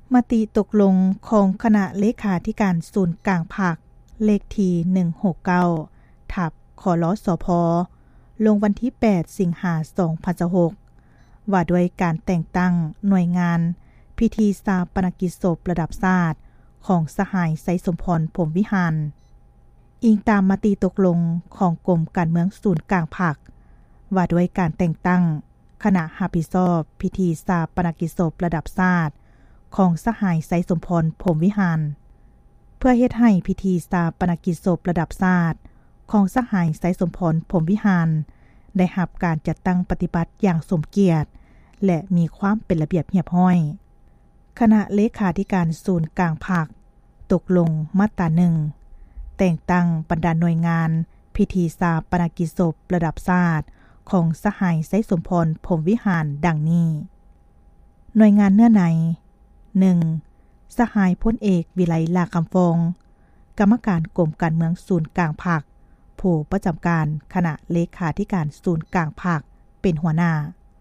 มติตกลงของคณะเลขาธิการศูนย์กลางภาคเลขที่169ทับคลสพลงวันที่8สิงหาคม2026ว่าด้วยการแต่งตั้งหน่วยงานพิธีชาปนกิจศพระดับชาติของสหายไสยสมพรพรหมวิหารอิงตามมติตกลงของกรมการเมืองศูนย์กลางภาคว่าด้วยการแต่งตั้งคณะรับผิดชอบพิธีชาปนกิจศพระดับชาติของสหายไสยสมพรพรหมวิหารเพื่อเฮ็ดให้พิธีชาปนกิจศพระดับชาติของสหายไสยสมพรพรหมวิหารได้รับการจัดตั้งปฏิบัติอย่างสมเกียรติและมีความเป็นระเบียบเรียบร้อยคณะเลขาธิการศูนย์กลางภาคตกลงมาตรา1แต่งตั้งบรรดาหน่วยงานพิธีชาปนกิจศพระดับชาติของสหายไสยสมพรพรหมวิหารดังนี้หน่วยงานเนื้อใน1. สหายพลเอกวิไลลาคำฟองกรรมการกรมการเมืองศูนย์กลางภาคผู้ประจำการคณะเลขาธิการศูนย์กลางภาคเป็นหัวหน้า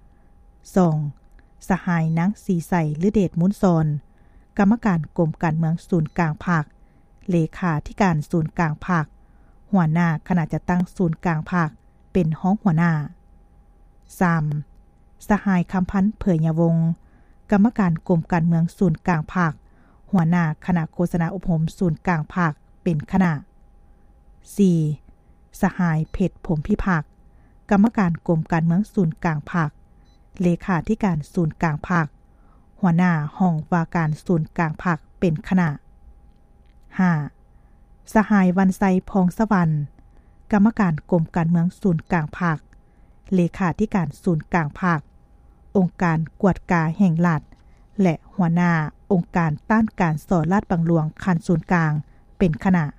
2. สหายนางศรีใสฤเดชมุนซอนกรรมการกรมการเมืองศูนย์กลางภาคเลขาธิการศูนย์กลางภาคหัวหน้าคณะจัดตั้งศูนย์กลางภาคเป็นห้องหัวหน้า 3. สหายคำพันธ์เผยยวงศ์กรรมการกรมการเมืองศูนย์กลางภาคหัวหน้าคณะโฆษณาอบรมศูนย์กลางภาคเป็นคณะ 4. สหายเพชรผมพิพักษ์กรรมการกรมการเมืองศูนย์กลางภาคเลขาธิการศูนย์กลางภาคหัวหน้าห้องว่าการศูนย์กลางภาคเป็นคณะ 5. สหายวันไซพองสวรรค์กรรมการกรมการเมืองศูนย์กลางภาคเลขาธิการศูนย์กลางภาคองค์การกวดกาแห่งรัฐและหัวหน้าองค์การต้านการส่อราชบังหลวงคันศูนย์กลางเป็นคณะ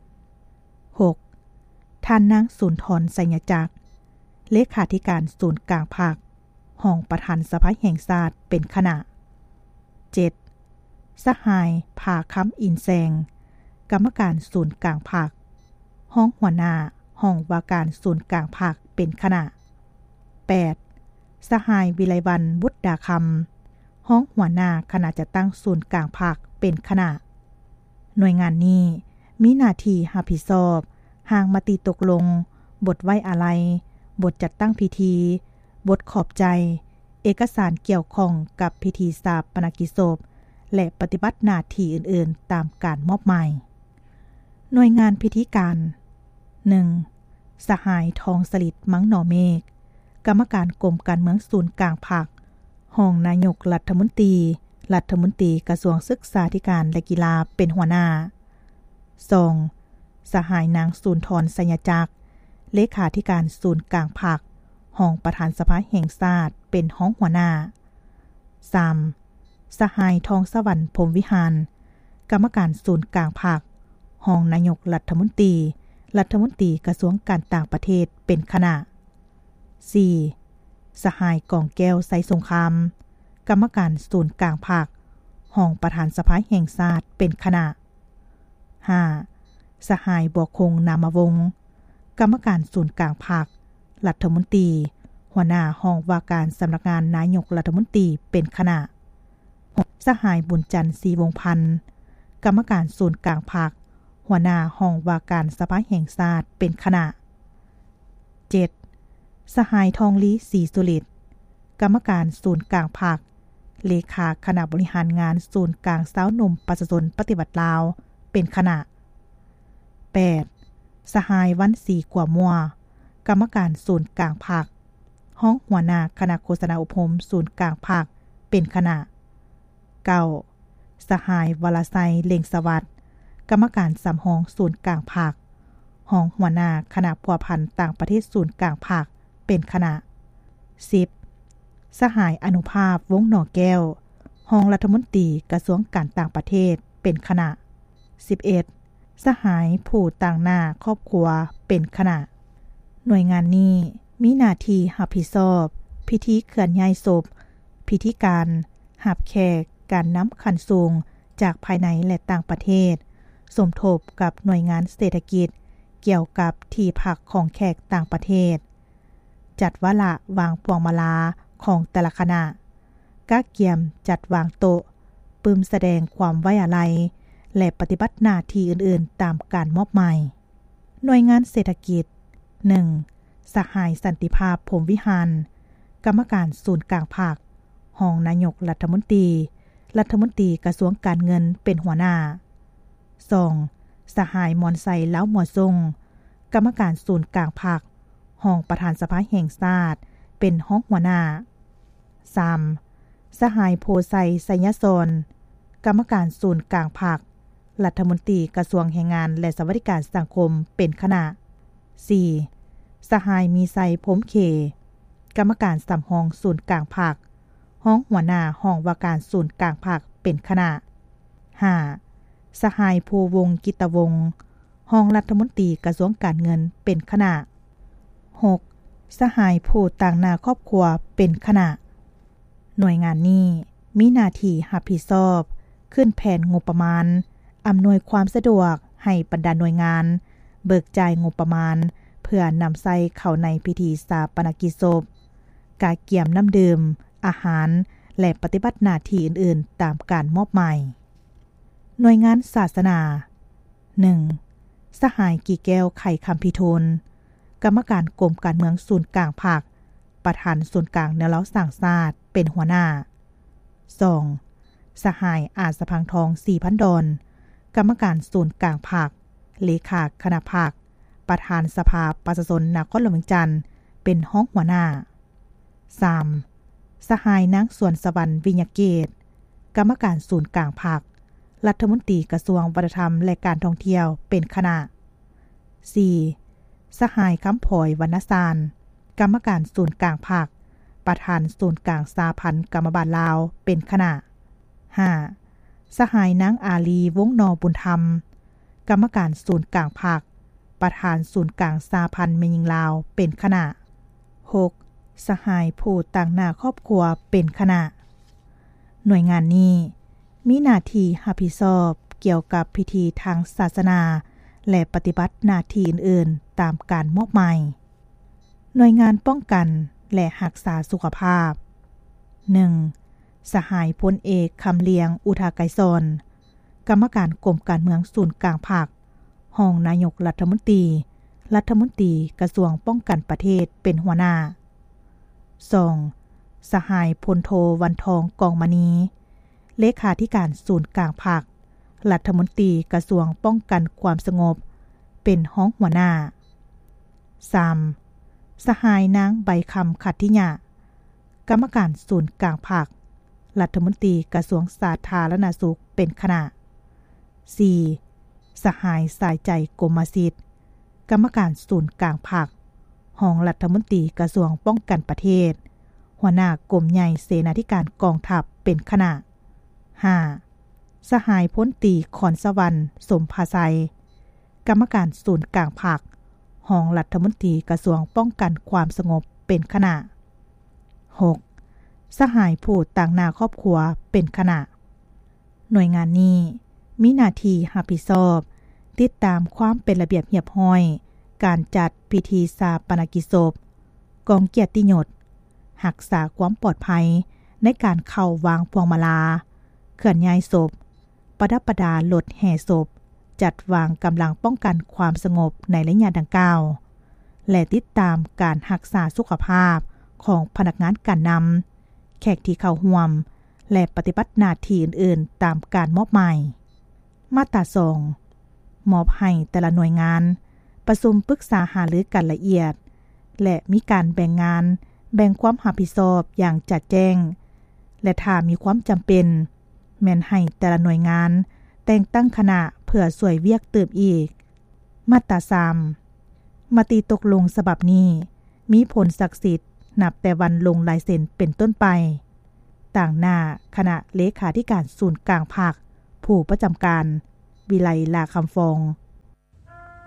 6. ท่านนางสุนทรไสยจักรเลขาธิการศูนย์กลางภาคห้องประธานสภาแห่งชาติเป็นคณะ 7. สหายภาค้ำอินแซงกรรมการศูนย์กลางภาคห้องหัวหน้าห้องว่าการศูนย์กลางภาคเป็นคณะ 8. สหายวิไลวรรณบุตรดาคำห้องหัวหน้าคณะจัดตั้งศูนย์กลางภาคเป็นคณะหน่วยงานนี้มีหน้าที่รับผิดชอบหางมติตกลงบทไว้อาลัยบทจัดตั้งพิธีบทขอบใจเอกสารเกี่ยวข้องกับพิธีชาปนกิจศพและปฏิบัติหน้าที่อื่นๆตามการมอบหมายหน่วยงานพิธีการ 1. สหายทองสลิดมังหนอเมฆกรรมการกรมการเมืองศูนย์กลางภาคห้องนายกรัฐมนตรีกระทรวงศึกษาธิการและกีฬาเป็นหัวหน้า 2. สหายนางสุนทรไสยจักรเลขาธิการศูนย์กลางภาคห้องประธานสภาแห่งชาติเป็นห้องหัวหน้า 3. สหายทองสวรรค์พรหมวิหารกรรมการศูนย์กลางภาคห้องนายกรัฐมนตรีกระทรวงการต่างประเทศเป็นคณะ 4. สหายกองแก้วไสสงครามกรรมการศูนย์กลางภาคห้องประธานสภาแห่งชาติเป็นคณะ 5. สหายบัวคงนามวงศ์กรรมการศูนย์กลางภาครัฐมนตรีหัวหน้าห้องว่าการสำนักงานนายกรัฐมนตรีเป็นคณะ 6. สหายบุญจันทร์ศรีวงศ์พันธ์กรรมการศูนย์กลางภาคหัวหน้าห้องว่าการสภาแห่งชาติเป็นคณะ 7. สหายทองลีศรีสุฤทธิ์กรรมการศูนย์กลางภาคเลขาคณะบริหารงานศูนย์กลางสาวนมประชาชนปฏิบัติลาวเป็นคณะ 8. สหายวันศรีกัวมัวกรรมการศูนย์กลางภาคห้องหัวหน้าคณะโฆษณาอบรมศูนย์กลางภาคเป็นคณะ 9. สหายวรไซเล็งสวัสดิ์กรรมการสำห้องศูนย์กลางภาคห้องหัวหน้าคณะพัวพันธ์ต่างประเทศศูนย์กลางภาคเป็นคณะ 10. สหายอนุภาพวงศ์หน่อแก้วห้องรัฐมนตรีกระทรวงการต่างประเทศเป็นคณะ 11. สหายผู้ต่างหน้าครอบครัวเป็นคณะหน่วยงานนี้มีหน้าที่รับผิดชอบพิธีเคลื่อนย้ายศพพิธีการรับแขกการนำขันสูงจากภายในและต่างประเทศสมทบกับหน่วยงานเศรษฐกิจเกี่ยวกับที่พักของแขกต่างประเทศจัดวาระวางพวงมาลาของแต่ละคณะก้าเกียมจัดวางโต๊ะปึ้มแสดงความไว้อาลัยและปฏิบัติหน้าที่อื่นๆตามการมอบหมายหน่วยงานเศรษฐกิจ 1. สหายสันติภาพพรหมวิหารกรรมการศูนย์กลางภาครองนายกรัฐมนตรีกระทรวงการเงินเป็นหัวหน้า 2. สหายมอนไซเล้าหมวดทรงกรรมการศูนย์กลางภาครองประธานสภาแห่งชาติเป็นห้องหัวหน้า 3. สหายโพไซไซยศรกรรมการศูนย์กลางภาครัฐมนตรีกระทรวงแรงงานและสวัสดิการสังคมเป็นคณะ 4. สหายมีไซพรหมเคกรรมการสำรองศูนย์กลางภาคห้องหัวหน้าห้องว่าการศูนย์กลางภาคเป็นคณะ 5. สหายภูวงศ์กิตวงศ์ห้องรัฐมนตรีกระทรวงการเงินเป็นคณะ 6. สหายผู้ต่างหน้าครอบครัวเป็นคณะหน่วยงานนี้มีหน้าที่รับผิดชอบขึ้นแผนงบประมาณอำนวยความสะดวกให้บรรดาหน่วยงานเบิกจ่ายงบประมาณเพื่อนำใส่เข้าในพิธีชาปนกิจศพการเกี่ยมน้ำดื่มอาหารและปฏิบัติหน้าที่อื่นๆตามการมอบหมายหน่วยงานศาสนา 1. สหายกี่แก้วไข่คำพิทูลกรรมการกรมการเมืองศูนย์กลางภาคประธานศูนย์กลางแนวเล้าสร้างชาติเป็นหัวหน้า 2. สหายอาจสะพังทอง4,000 ดอนกรรมการศูนย์กลางภาคเลขาคณะภาคประธานสภาประชาชนนครหลวงจันทร์เป็นห้องหัวหน้า 3. สหายนางสวนสวรรค์วิญญาเกตกรรมการศูนย์กลางภาครัฐมนตรีกระทรวงวัฒนธรรมและการท่องเที่ยวเป็นคณะ 4. สหายคำพลอยวรรณสารกรรมการศูนย์กลางภาคประธานศูนย์กลางสาพันธ์กรรมบาลลาวเป็นคณะ 5. สหายนางอาลีวงศ์นอบุญธรรมกรรมการศูนย์กลางภาคประธานศูนย์กลางสาพันธ์แม่หญิงลาวเป็นคณะ 6. สหายผู้ต่างหน้าครอบครัวเป็นคณะหน่วยงานนี้มีหน้าที่รับผิดชอบเกี่ยวกับพิธีทางศาสนาและปฏิบัติหน้าที่อื่นๆตามการมอบหมายหน่วยงานป้องกันและรักษาสุขภาพ 1. สหายพลเอกคำเลียงอุทาไกรสอนกรรมการกรมการเมืองศูนย์กลางภาครองนายกรัฐมนตรีกระทรวงป้องกันประเทศเป็นหัวหน้า 2. สหายพลโทวันทองกองมณีเลขาธิการศูนย์กลางภาครัฐมนตรีกระทรวงป้องกันความสงบเป็นห้องหัวหน้า 3. สหายนางใบคำขัตถิยะกรรมการศูนย์กลางภาครัฐมนตรีกระทรวงสาธารณสุขเป็นคณะ 4. สหายสายใจกรมสิทธิ์กรรมการศูนย์กลางภาครองรัฐมนตรีกระทรวงป้องกันประเทศหัวหน้ากรมใหญ่เสนาธิการกองทัพเป็นคณะ 5. สหายพลตรีขอนสวรรค์สมภาไซกรรมการศูนย์กลางภาครองรัฐมนตรีกระทรวงป้องกันความสงบเป็นคณะ 6. สหายผู้ต่างหน้าครอบครัวเป็นคณะหน่วยงานนี้มีหน้าที่รับผิดชอบติดตามความเป็นระเบียบเรียบร้อยการจัดพิธีชาปนกิจศพกองเกียรติยศรักษาความปลอดภัยในการเข้าวางพวงมาลาเคลื่อนย้ายศพประดับประดารถแห่ศพจัดวางกำลังป้องกันความสงบในระยะดังกล่าวและติดตามการรักษาสุขภาพของพนักงานการนำแขกที่เข้าร่วมและปฏิบัติหน้าที่อื่นๆตามการมอบหมายมาตรา 2 มอบให้แต่ละหน่วยงานประชุมปรึกษาหารือกันละเอียดและมีการแบ่งงานแบ่งความรับผิดชอบอย่างชัดแจ้งและถ้ามีความจำเป็นแม่นให้แต่ละหน่วยงานแต่งตั้งคณะเพื่อช่วยเวียกเติมอีกมาตรา 3 มติตกลงฉบับนี้มีผลศักดิ์สิทธิ์นับแต่วันลงลายเซ็นเป็นต้นไปต่างหน้าคณะเลขาธิการศูนย์กลางภาคผู้ประจำการวิไลลาคำฟอง